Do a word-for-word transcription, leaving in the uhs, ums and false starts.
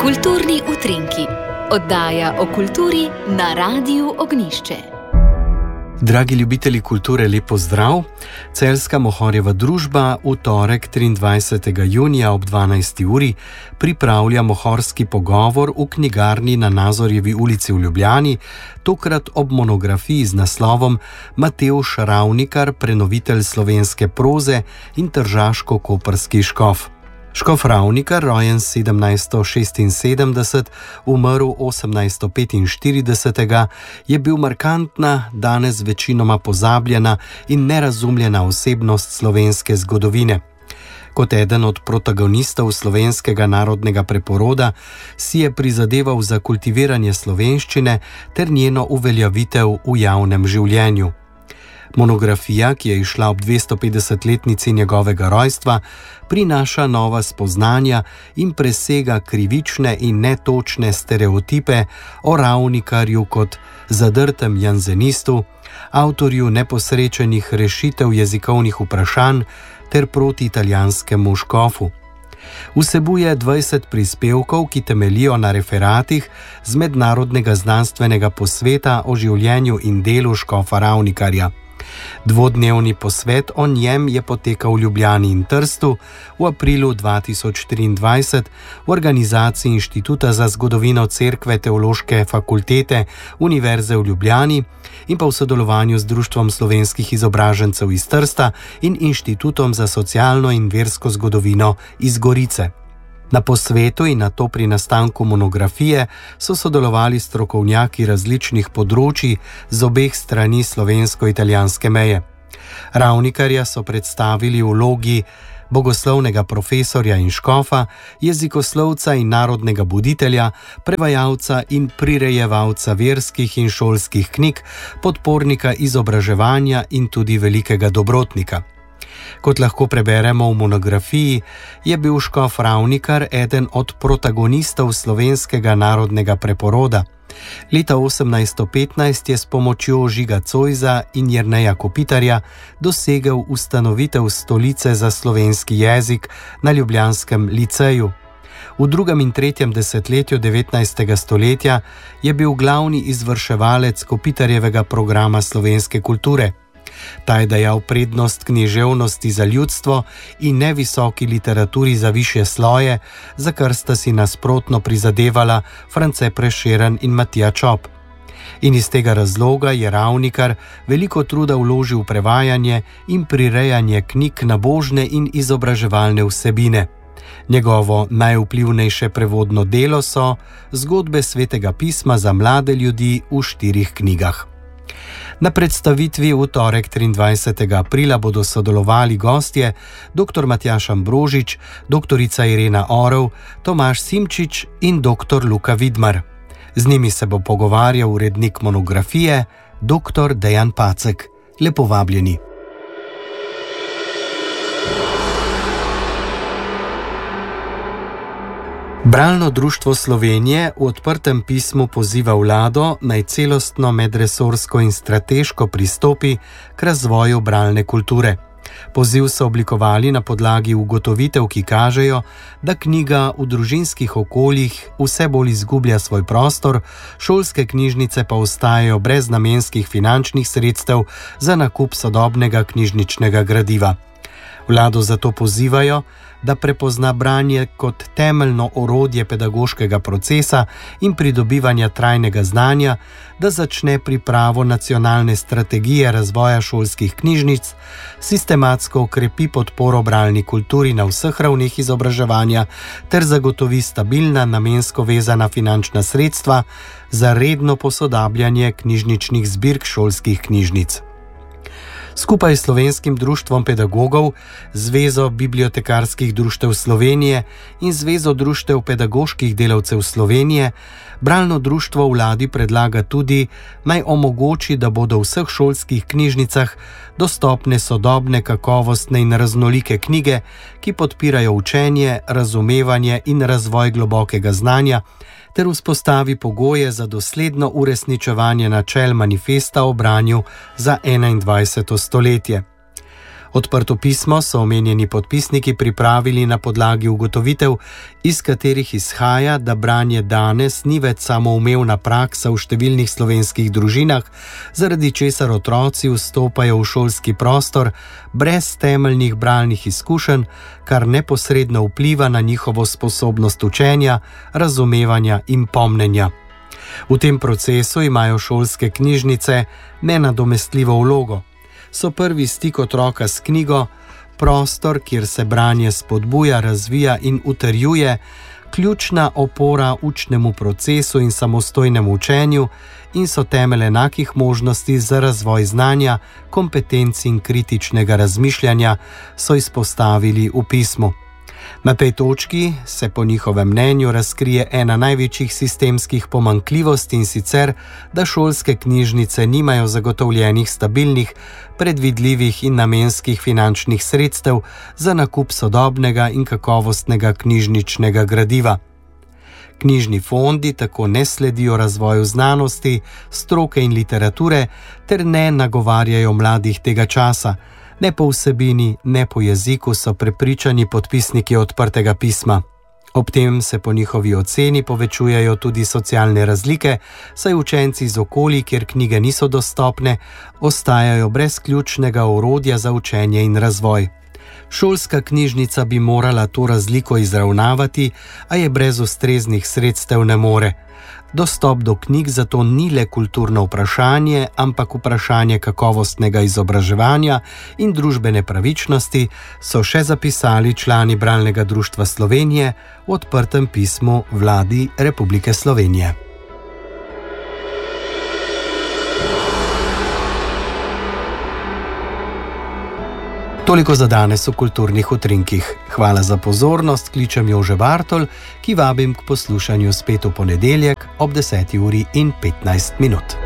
Kulturni utrinki, oddaja o kulturi na Radiu Ognjišče. Dragi ljubitelji kulture, lep pozdrav! Celjska Mohorjeva družba v torek triindvajsetega junija ob dvanajsti uri pripravlja mohorski pogovor v knjigarni na Nazorjevi ulici v Ljubljani, tokrat ob monografiji z naslovom Matevž Ravnikar, prenovitelj slovenske proze in tržaško-koprski škof. Škof Ravnikar, rojen sedemnajststo šestinsedemdeset, umrl osemnajststo petinštirideset, je bil markantna, danes večinoma pozabljena in nerazumljena osebnost slovenske zgodovine. Kot eden od protagonistov slovenskega narodnega preporoda si je prizadeval za kultiviranje slovenščine ter njeno uveljavitev v javnem življenju. Monografija, ki je izšla ob dvestopetdesetletnici njegovega rojstva, prinaša nova spoznanja in presega krivične in netočne stereotipe o Ravnikarju kot zadrtem janzenistu, avtorju neposrečenih rešitev jezikovnih vprašanj ter proti italijanskemu škofu. Vsebuje dvajset prispevkov, ki temeljijo na referatih z mednarodnega znanstvenega posveta o življenju in delu škofa Ravnikarja. Dvodnevni posvet o njem je potekal v Ljubljani in Trstu v aprilu dva tisoč triindvajset v organizaciji Inštituta za zgodovino Cerkve Teološke fakultete Univerze v Ljubljani in pa v sodelovanju z Društvom slovenskih izobražencev iz Trsta in Inštitutom za socialno in versko zgodovino iz Gorice. Na posvetu in nato pri nastanku monografije so sodelovali strokovnjaki različnih področij z obeh strani slovensko-italijanske meje. Ravnikarja so predstavili v vlogi bogoslovnega profesorja in škofa, jezikoslovca in narodnega buditelja, prevajalca in prirejevalca verskih in šolskih knjig, podpornika izobraževanja in tudi velikega dobrotnika. Kot lahko preberemo v monografiji, je bil škof Ravnikar eden od protagonistov slovenskega narodnega preporoda. Leta osemnajststo petnajst je s pomočjo Žiga Cojza in Jerneja Kopitarja dosegel ustanovitev stolice za slovenski jezik na ljubljanskem liceju. V drugem in tretjem desetletju devetnajstega stoletja je bil glavni izvrševalec Kopitarjevega programa slovenske kulture. Ta je dajal prednost književnosti za ljudstvo in nevisoki literaturi za višje sloje, za kar sta si nasprotno prizadevala France Prešeren in Matija Čop. In iz tega razloga je Ravnikar veliko truda vložil v prevajanje in prirejanje knjig na božne in izobraževalne vsebine. Njegovo najvplivnejše prevodno delo so Zgodbe svetega pisma za mlade ljudi v štirih knjigah. Na predstavitvi v torek triindvajsetega aprila bodo sodelovali gostje dr. Matjaž Ambrožič, doktorica Irena Orov, Tomaž Simčič in dr. Luka Vidmar. Z njimi se bo pogovarjal urednik monografije dr. Dejan Pacek. Lepo vabljeni. Bralno društvo Slovenije v odprtem pismu poziva vlado naj celostno medresorsko in strateško pristopi k razvoju bralne kulture. Poziv so oblikovali na podlagi ugotovitev, ki kažejo, da knjiga v družinskih okoljih vse bolj izgublja svoj prostor, šolske knjižnice pa ostajajo brez namenskih finančnih sredstev za nakup sodobnega knjižničnega gradiva. Vlado zato pozivajo, da prepozna branje kot temeljno orodje pedagoškega procesa in pridobivanja trajnega znanja, da začne pripravo nacionalne strategije razvoja šolskih knjižnic, sistematsko okrepi podporo bralni kulturi na vseh ravneh izobraževanja ter zagotovi stabilna, namensko vezana finančna sredstva za redno posodabljanje knjižničnih zbirk šolskih knjižnic. Skupaj s Slovenskim društvom pedagogov, Zvezo bibliotekarskih društev Slovenije in Zvezo društev pedagoških delavcev Slovenije, bralno društvo vladi predlaga tudi, naj omogoči, da bodo v vseh šolskih knjižnicah dostopne sodobne, kakovostne in raznolike knjige, ki podpirajo učenje, razumevanje in razvoj globokega znanja, ter vzpostavi pogoje za dosledno uresničevanje načel manifesta o branju za enaindvajseto stoletje. Odprto pismo so omenjeni podpisniki pripravili na podlagi ugotovitev, iz katerih izhaja, da branje danes ni več samoumevna praksa v številnih slovenskih družinah, zaradi česar otroci vstopajo v šolski prostor brez temeljnih bralnih izkušenj, kar neposredno vpliva na njihovo sposobnost učenja, razumevanja in pomnenja. V tem procesu imajo šolske knjižnice nenadomestljivo vlogo. So prvi stik otroka s knjigo, prostor, kjer se branje spodbuja, razvija in utrjuje, ključna opora učnemu procesu in samostojnemu učenju in so temelj enakih možnosti za razvoj znanja, kompetenc in kritičnega razmišljanja, so izpostavili v pismu. Na tej točki se po njihovem mnenju razkrije ena največjih sistemskih pomanjkljivosti, in sicer, da šolske knjižnice nimajo zagotovljenih stabilnih, predvidljivih in namenskih finančnih sredstev za nakup sodobnega in kakovostnega knjižničnega gradiva. Knjižni fondi tako ne sledijo razvoju znanosti, stroke in literature ter ne nagovarjajo mladih tega časa. Ne po vsebini, ne po jeziku, so prepričani podpisniki odprtega pisma. Ob tem se po njihovi oceni povečujejo tudi socialne razlike, saj učenci iz okolij, kjer knjige niso dostopne, ostajajo brez ključnega orodja za učenje in razvoj. Šolska knjižnica bi morala to razliko izravnavati, a je brez ustreznih sredstev ne more. Dostop do knjig zato ni le kulturno vprašanje, ampak vprašanje kakovostnega izobraževanja in družbene pravičnosti, so še zapisali člani Bralnega društva Slovenije v odprtem pismu Vladi Republike Slovenije. Toliko za danes v kulturnih utrinkih. Hvala za pozornost, kličem Jože Bartol, ki vabim k poslušanju spet v ponedeljek ob deseti uri in petnajst minut.